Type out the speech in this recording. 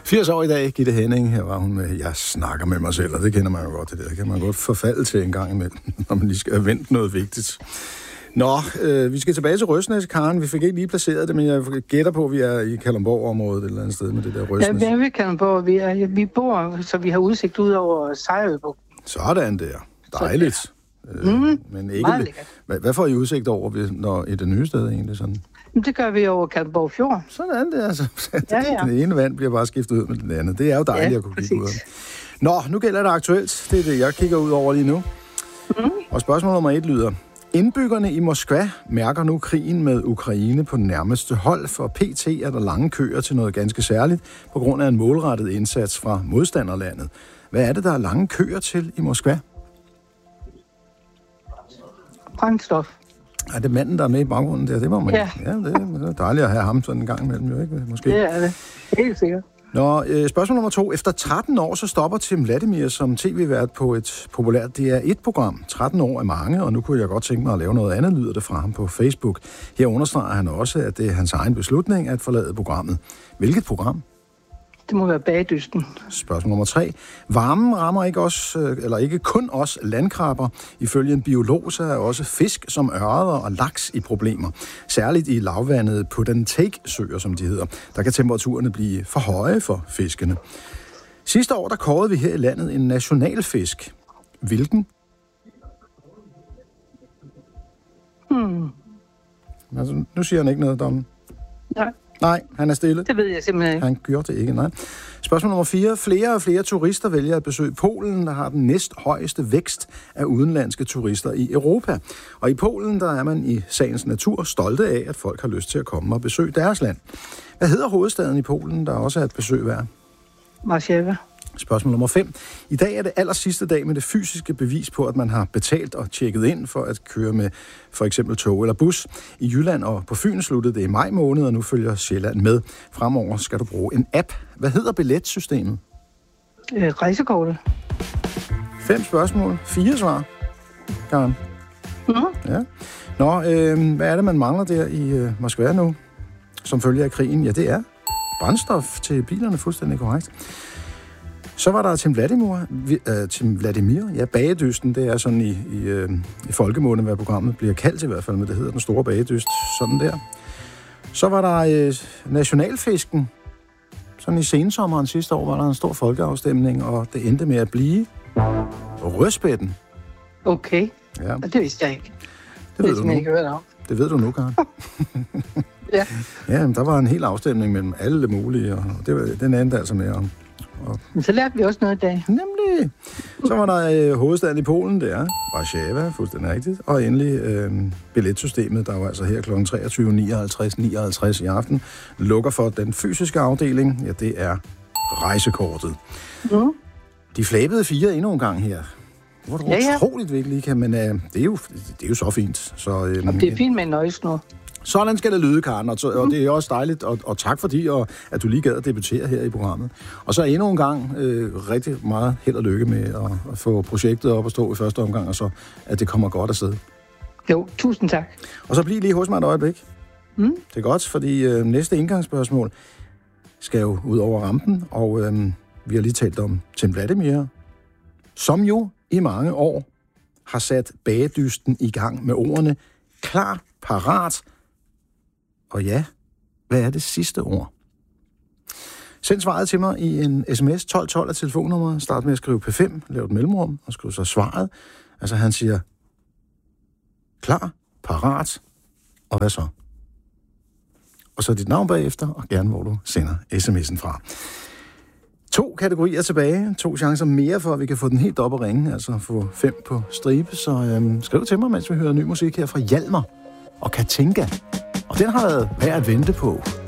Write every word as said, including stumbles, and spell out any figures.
firs år i dag, Gitte Henning, her var hun med, jeg snakker med mig selv, og det kender man jo godt, det der. Det kan man godt forfalde til en gang imellem, når man lige skal have vendt noget vigtigt. Nå, øh, vi skal tilbage til Røsnæs, Karen. Vi fik ikke lige placeret det, men jeg gætter på, at vi er i Kalundborg-området et eller andet sted med det der Røsnæs. Ja, vi er ved Kalundborg. Vi, er, vi bor, så vi har udsigt ud over Sejrøbugten. Sådan der. Dejligt. Øh, mm, men ikke, hvad, hvad får I udsigt over, når i det nye sted egentlig sådan? Det gør vi over Kalundborg Fjord. Sådan der, altså. Ja, ja. Den ene vand bliver bare skiftet ud med den anden. Det er jo dejligt ja, at kunne kigge ud af. Nå, nu gælder det aktuelt. Det er det, jeg kigger ud over lige nu. Mm. Og spørgsmål nummer et lyder: indbyggerne i Moskva mærker nu krigen med Ukraine på nærmeste hold, for P T er der lange køer til noget ganske særligt på grund af en målrettet indsats fra modstanderlandet. Hvad er det, der er lange køer til i Moskva? Brændstof. Er det manden, der er med i baggrunden der? Det var man. Ja. Ja, det er dejligt at have ham sådan en gang imellem, jo ikke? Måske. Det er det. Helt sikkert. Nå, øh, spørgsmål nummer to. Efter tretten år, så stopper Tim Vladimir som tv-vært på et populært D R et program. tretten år er mange, og nu kunne jeg godt tænke mig at lave noget andet, lyder det fra ham på Facebook. Her understreger han også, at det er hans egen beslutning at forlade programmet. Hvilket program? Det må være Bagedysten. Spørgsmål nummer tre. Varmen rammer ikke os, eller ikke kun os landkrabber. Ifølge en biolog, så er også fisk som ørreder og laks i problemer. Særligt i lavvandede put-and-take-søer, som de hedder. Der kan temperaturerne blive for høje for fiskene. Sidste år, der kårede vi her i landet en nationalfisk. Hvilken? Hmm. Altså, nu siger han ikke noget, Dom. Nej. Nej, han er stille. Det ved jeg simpelthen ikke. Han gør det ikke, nej. Spørgsmål nummer fire. Flere og flere turister vælger at besøge Polen, der har den næst højeste vækst af udenlandske turister i Europa. Og i Polen, der er man i sagens natur stolte af, at folk har lyst til at komme og besøge deres land. Hvad hedder hovedstaden i Polen, der også er et besøg værd? Warszawa. Spørgsmål nummer fem. I dag er det aller sidste dag med det fysiske bevis på, at man har betalt og tjekket ind for at køre med for eksempel tog eller bus. I Jylland og på Fyn sluttede det i maj måned, og nu følger Sjælland med. Fremover skal du bruge en app. Hvad hedder billetsystemet? Øh, rejsekortet. Fem spørgsmål. Fire svar. Karen. Mm-hmm. Ja. Nå, øh, hvad er det, man mangler der i øh, Moskva nu, som følger af krigen? Ja, det er brændstof til bilerne, fuldstændig korrekt. Så var der Tim Vladimir, øh, Tim Vladimir, ja, Bagedysten, det er sådan i, i, øh, i folkemunde, hvad programmet bliver kaldt i hvert fald, men det hedder Den Store Bagedyst, sådan der. Så var der øh, nationalfisken. Sådan i sensommeren sidste år var der en stor folkeafstemning, og det endte med at blive rødspætten. Okay, ja. Og det vidste jeg ikke. Det ved du nu. Ikke hørt om. Det ved du nu, Karen. Ja. Ja, men der var en hel afstemning mellem alle mulige, og det var, den endte altså med om. Og... Men så lærte vi også noget i dag. Nemlig. Så var der øh, hovedstaden i Polen, det er Warszawa, fuldstændig rigtigt. Og endelig øh, billetsystemet, der var altså her klokken treogtyve nioghalvtreds nioghalvtreds i aften, lukker for den fysiske afdeling. Ja, det er rejsekortet. Mm. De flabede fire endnu en gang her. Det var ja, ja. utroligt, vi ikke lige kan, men øh, det, er jo, det er jo så fint. Så, øh, og det er fint med en nøjesnor. Sådan skal det lyde, Karen, og, og det er også dejligt, og, og tak fordi, og, at du lige gad at debutere her i programmet. Og så endnu en gang øh, rigtig meget held og lykke med at, at få projektet op at stå i første omgang, og så at det kommer godt afsted. Jo, tusind tak. Og så bliv lige hos mig et øjeblik. Mm. Det er godt, fordi øh, næste indgangsspørgsmål skal jo ud over rampen, og øh, vi har lige talt om Tim Vladimir, som jo i mange år har sat bagedysten i gang med ordene klar, parat. Og ja, hvad er det sidste ord? Send svaret til mig i en sms. tolv tolv af telefonnummeret. Start med at skrive P fem, lav et mellemrum og skriv så svaret. Altså han siger klar, parat, og hvad så? Og så dit navn bagefter, og gerne hvor du sender sms'en fra. To kategorier tilbage. To chancer mere for, at vi kan få den helt op at ringe. Altså få fem på stribe. Så øhm, skriv til mig, mens vi hører ny musik her fra Hjalmar og Katinka. Og den har været værd at vente på.